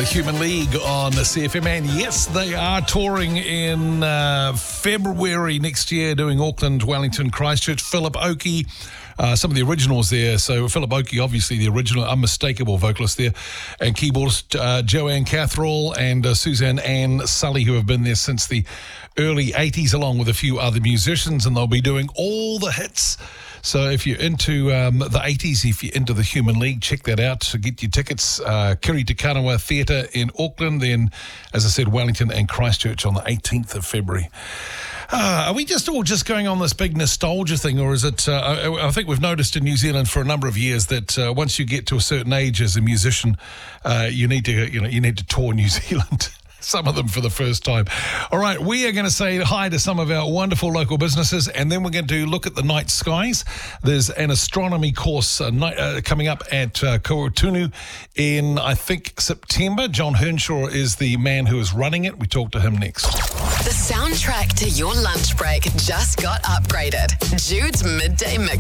The Human League on CFM, and yes, they are touring in February next year, doing Auckland, Wellington, Christchurch. Philip Oakey, some of the originals there. So Philip Oakey, obviously the original, unmistakable vocalist there, and keyboardist Joanne Catherall and Suzanne Ann Sully, who have been there since the early 80s, along with a few other musicians, and they'll be doing all the hits. So if you're into the 80s, if you're into the Human League, check that out. So get your tickets. Kiri Te Kanawa Theatre in Auckland, then, as I said, Wellington and Christchurch on the 18th of February. Are we all just going on this big nostalgia thing, or is it? I think we've noticed in New Zealand for a number of years that once you get to a certain age as a musician, you need to tour New Zealand. Some of them for the first time. All right, we are going to say hi to some of our wonderful local businesses, and then we're going to look at the night skies. There's an astronomy course coming up at Kaurutunu in, I think, September. John Hernshaw is the man who is running it. We talk to him next. The soundtrack to your lunch break just got upgraded. Jude's Midday Mix.